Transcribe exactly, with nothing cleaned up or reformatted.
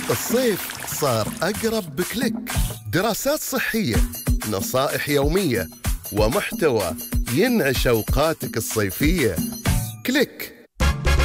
الصيف صار أقرب بكليك. دراسات صحية، نصائح يومية، ومحتوى ينعش أوقاتك الصيفية. كليك.